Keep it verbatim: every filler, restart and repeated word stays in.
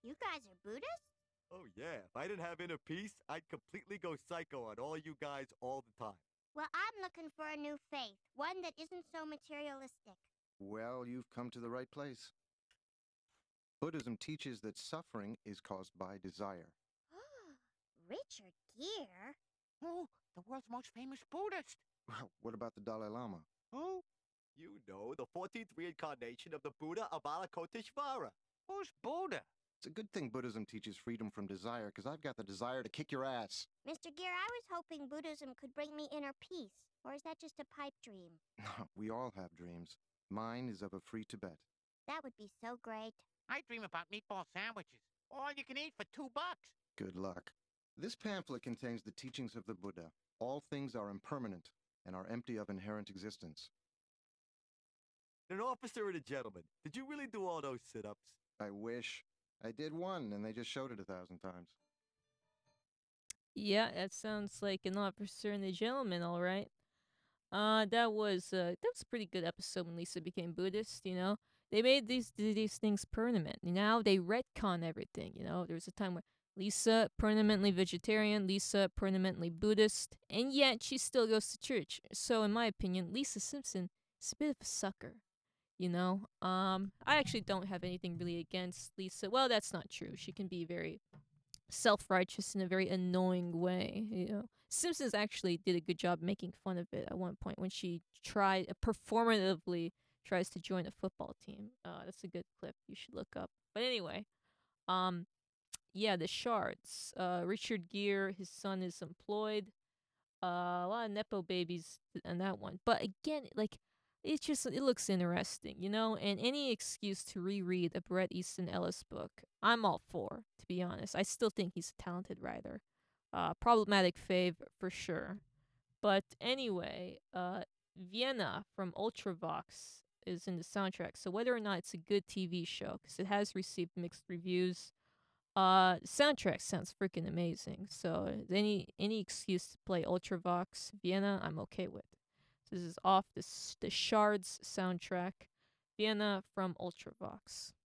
You guys are Buddhists? Oh, yeah. If I didn't have inner peace, I'd completely go psycho on all you guys all the time. Well, I'm looking for a new faith, one that isn't so materialistic. Well, you've come to the right place. Buddhism teaches that suffering is caused by desire. Richard Gere? Oh, the world's most famous Buddhist. Well, what about the Dalai Lama? Who? You know, the fourteenth reincarnation of the Buddha Avalokiteshvara. Who's Buddha? It's a good thing Buddhism teaches freedom from desire, because I've got the desire to kick your ass. Mister Gere, I was hoping Buddhism could bring me inner peace. Or is that just a pipe dream? We all have dreams. Mine is of a free Tibet. That would be so great. I dream about meatball sandwiches. All you can eat for two bucks. Good luck. This pamphlet contains the teachings of the Buddha. All things are impermanent and are empty of inherent existence. An officer and a gentleman. Did you really do all those sit-ups? I wish. I did one, and they just showed it a thousand times. Yeah, that sounds like an officer and a gentleman, all right. Uh, that was uh, that was a pretty good episode when Lisa became Buddhist. You know, they made these these things permanent. Now they retcon everything. You know, there was a time where Lisa permanently vegetarian, Lisa permanently Buddhist, and yet she still goes to church. So, in my opinion, Lisa Simpson is a bit of a sucker. You know, um, I actually don't have anything really against Lisa. Well, that's not true. She can be very self-righteous in a very annoying way. You know, Simpsons actually did a good job making fun of it at one point when she tried uh, performatively tries to join a football team. Uh, that's a good clip you should look up. But anyway, um, yeah, the Shards. Uh, Richard Gere, his son is employed. Uh, a lot of nepo babies in that one. But again, like it just it looks interesting, you know. And any excuse to reread a Bret Easton Ellis book, I'm all for. To be honest, I still think he's a talented writer. Uh, problematic fave for sure. But anyway, uh, Vienna from Ultravox is in the soundtrack. So whether or not it's a good T V show, because it has received mixed reviews, uh, the soundtrack sounds freaking amazing. So any any excuse to play Ultravox Vienna, I'm okay with. So this is off the the Shards soundtrack, Vienna from Ultravox.